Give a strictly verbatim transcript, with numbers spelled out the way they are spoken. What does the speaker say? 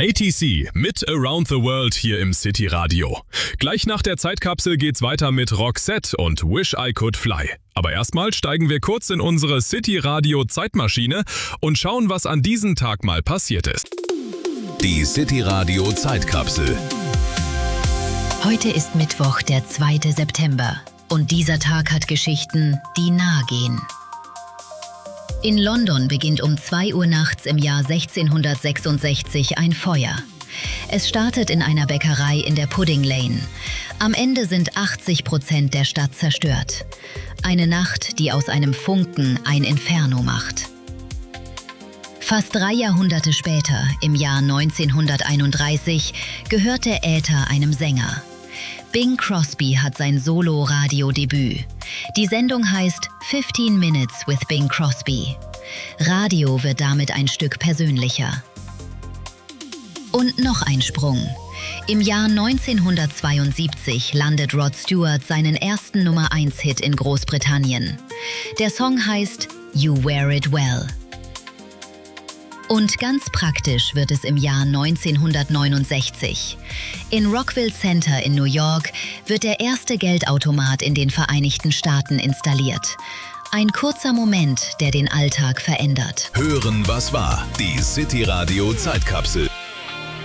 A T C mit Around the World hier im City Radio. Gleich nach der Zeitkapsel geht's weiter mit Roxette und Wish I Could Fly. Aber erstmal steigen wir kurz in unsere City Radio Zeitmaschine und schauen, was an diesem Tag mal passiert ist. Die City Radio Zeitkapsel. Heute ist Mittwoch, der zweite September. Und dieser Tag hat Geschichten, die nahe gehen. In London beginnt um zwei Uhr nachts im Jahr sechzehnhundertsechsundsechzig ein Feuer. Es startet in einer Bäckerei in der Pudding Lane. Am Ende sind achtzig Prozent der Stadt zerstört. Eine Nacht, die aus einem Funken ein Inferno macht. Fast drei Jahrhunderte später, im Jahr neunzehnhunderteinunddreißig, gehört der Äther einem Sänger. Bing Crosby hat sein Solo-Radio-Debüt. Die Sendung heißt fifteen Minutes with Bing Crosby. Radio wird damit ein Stück persönlicher. Und noch ein Sprung. Im Jahr neunzehnhundertzweiundsiebzig landet Rod Stewart seinen ersten Nummer eins Hit in Großbritannien. Der Song heißt You Wear It Well. Und ganz praktisch wird es im Jahr neunzehnhundertneunundsechzig. In Rockville Center in New York wird der erste Geldautomat in den Vereinigten Staaten installiert. Ein kurzer Moment, der den Alltag verändert. Hören, was war. Die City Radio Zeitkapsel.